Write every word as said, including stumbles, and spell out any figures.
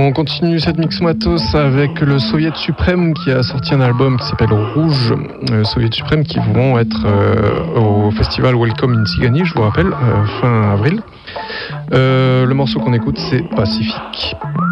On continue cette mix matos avec le Soviet Suprême qui a sorti un album qui s'appelle Rouge. Euh, Soviet Suprême qui vont être euh, au festival Welcome in Tzigany, je vous rappelle, euh, fin avril. Euh, le morceau qu'on écoute, c'est Pacifique.